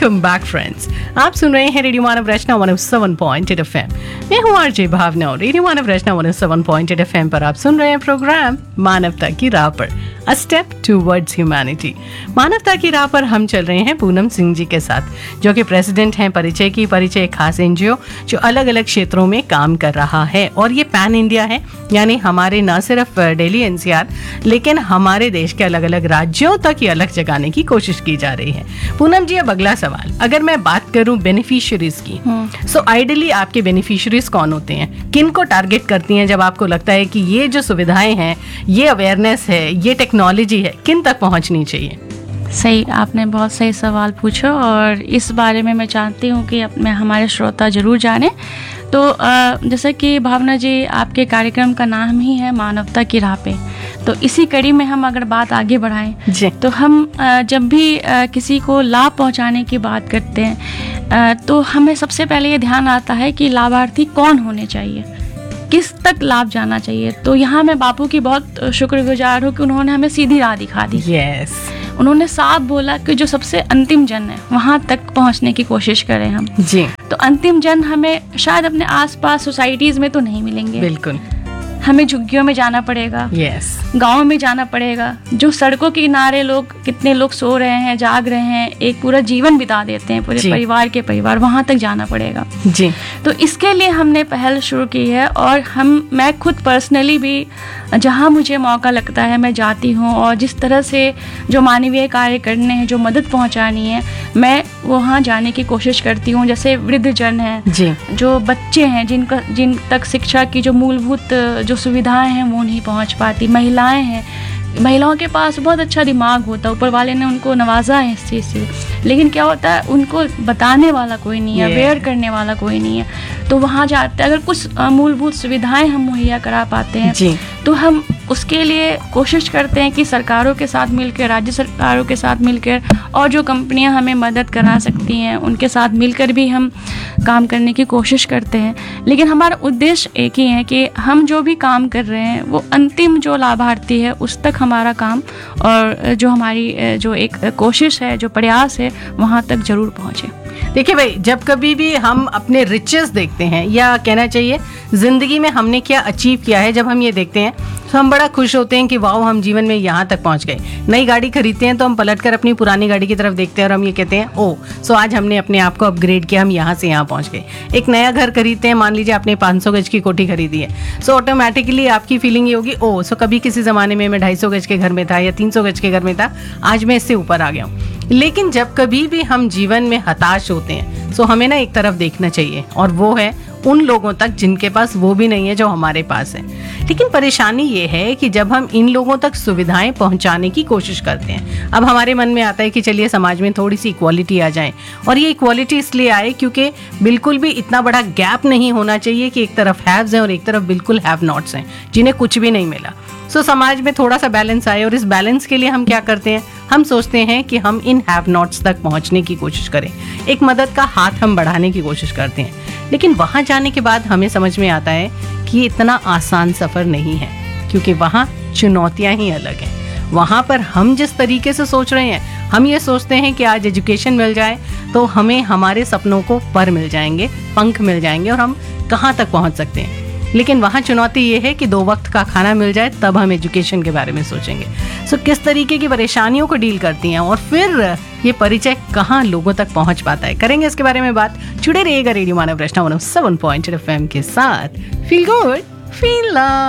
Welcome back friends. आप सुन रहे हैं रेडियो मानव रचना 107.8 FM। मैं हूँ आरजे भावना और रेडियो मानव रचना 107.8 FM पर आप सुन रहे हैं प्रोग्राम मानवता की राह पर, अ स्टेप टूवर्ड्स ह्यूमैनिटी। मानवता की राह पर हम चल रहे हैं पूनम सिंह जी के साथ, जो कि प्रेसिडेंट हैं परिचय खास एनजीओ, जो अलग अलग क्षेत्रों में काम कर रहा है। और ये पैन इंडिया है, यानी हमारे न सिर्फ दिल्ली एनसीआर लेकिन हमारे देश के अलग अलग राज्यों तक ये अलग जगाने की कोशिश की जा रही है। पूनम जी, अब अगला सवाल, अगर मैं बात करूं बेनिफिशियरीज की, सो आइडियली आपके बेनिफिशियरीज कौन होते हैं? किन को टारगेट करती हैं जब आपको लगता है कि ये जो सुविधाएं हैं, ये अवेयरनेस है, ये टेक्नोलॉजी है, किन तक पहुंचनी चाहिए? सही, आपने बहुत सही सवाल पूछा और इस बारे में मैं चाहती हूँ कि हमारे श्रोता जरूर जाने। तो जैसे कि भावना जी, आपके कार्यक्रम का नाम ही है मानवता की राह पे, तो इसी कड़ी में हम अगर बात आगे बढ़ाएं तो हम जब भी किसी को लाभ पहुंचाने की बात करते हैं तो हमें सबसे पहले ये ध्यान आता है कि लाभार्थी कौन होने चाहिए, किस तक लाभ जाना चाहिए। तो यहाँ मैं बापू की बहुत शुक्रगुजार हूँ कि उन्होंने हमें सीधी राह दिखा दी। यस, उन्होंने साफ बोला कि जो सबसे अंतिम जन है वहाँ तक पहुँचने की कोशिश करें हम जी। तो अंतिम जन हमें शायद अपने आसपास सोसाइटीज में तो नहीं मिलेंगे, बिल्कुल हमें झुग्गियों में जाना पड़ेगा, यस, गाँव में जाना पड़ेगा। जो सड़कों के किनारे लोग, कितने लोग सो रहे हैं, जाग रहे हैं, एक पूरा जीवन बिता देते हैं, पूरे परिवार, वहाँ तक जाना पड़ेगा जी। तो इसके लिए हमने पहल शुरू की है और मैं खुद पर्सनली भी जहाँ मुझे मौका लगता है मैं जाती हूँ और जिस तरह से जो मानवीय कार्य करने हैं, जो मदद पहुँचानी है, मैं वहाँ जाने की कोशिश करती हूँ। जैसे वृद्ध जन हैं जी, जो बच्चे हैं जिन तक शिक्षा की जो मूलभूत जो सुविधाएं हैं वो नहीं पहुँच पाती, महिलाएं हैं, महिलाओं के पास बहुत अच्छा दिमाग होता है, ऊपर वाले ने उनको नवाजा है इस चीज़ से, लेकिन क्या होता है उनको बताने वाला कोई नहीं है, अवेयर करने वाला कोई नहीं है। तो वहाँ जाते हैं, अगर कुछ मूलभूत सुविधाएं हम मुहैया करा पाते हैं जी, तो हम उसके लिए कोशिश करते हैं कि सरकारों के साथ मिलकर, राज्य सरकारों के साथ मिलकर और जो कंपनियां हमें मदद करा सकती हैं उनके साथ मिलकर भी हम काम करने की कोशिश करते हैं। लेकिन हमारा उद्देश्य एक ही है कि हम जो भी काम कर रहे हैं वो अंतिम जो लाभार्थी है उस तक हमारा काम और जो हमारी जो एक कोशिश है, जो प्रयास है, वहाँ तक जरूर पहुँचे। देखिए भाई, जब कभी भी हम अपने रिचेस देखते हैं, या कहना चाहिए जिंदगी में हमने क्या अचीव किया है, जब हम ये देखते हैं तो हम बड़ा खुश होते हैं कि वाओ, हम जीवन में यहाँ तक पहुँच गए। नई गाड़ी खरीदते हैं तो हम पलटकर अपनी पुरानी गाड़ी की तरफ देखते हैं और हम ये कहते हैं ओ सो आज हमने अपने आप को अपग्रेड किया, हम यहाँ से यहाँ पहुँच गए। एक नया घर खरीदते हैं, मान लीजिए आपने 500 गज की कोठी खरीदी है, सो ऑटोमेटिकली आपकी फीलिंग ये होगी ओ सो कभी किसी ज़माने में मैं 250 गज के घर में था या 300 गज के घर में था, आज मैं इससे ऊपर आ गया हूँ। लेकिन जब कभी भी हम जीवन में हताश होते हैं सो हमें ना एक तरफ देखना चाहिए और वो है उन लोगों तक जिनके पास वो भी नहीं है जो हमारे पास है। लेकिन परेशानी ये है कि जब हम इन लोगों तक सुविधाएं पहुंचाने की कोशिश करते हैं, अब हमारे मन में आता है कि चलिए समाज में थोड़ी सी इक्वालिटी आ जाए, और ये इक्वालिटी इसलिए आए क्योंकि बिल्कुल भी इतना बड़ा गैप नहीं होना चाहिए कि एक तरफ हैव्स हैं और एक तरफ बिल्कुल हैव नॉट्स हैं जिन्हें कुछ भी नहीं मिला। सो समाज में थोड़ा सा बैलेंस आए, और इस बैलेंस के लिए हम क्या करते हैं, हम सोचते हैं कि हम इन हैव नॉट्स तक पहुंचने की कोशिश करें, एक मदद का हाथ हम बढ़ाने की कोशिश करते हैं। लेकिन वहां जाने के बाद हमें समझ में आता है कि ये इतना आसान सफर नहीं है, क्योंकि वहां चुनौतियां ही अलग हैं। वहां पर हम जिस तरीके से सोच रहे हैं, हम ये सोचते हैं कि आज एजुकेशन मिल जाए तो हमें हमारे सपनों को पर मिल जाएंगे, पंख मिल जाएंगे और हम कहाँ तक पहुँच सकते हैं। लेकिन वहाँ चुनौती ये है कि 2 वक्त का खाना मिल जाए तब हम एजुकेशन के बारे में सोचेंगे। सो किस तरीके की परेशानियों को डील करती हैं और फिर ये परिचय कहाँ लोगों तक पहुँच पाता है, करेंगे इसके बारे में बात। जुड़े रहिएगा रेडियो मानव रचना 107.8 FM के साथ। Feel good, feel love.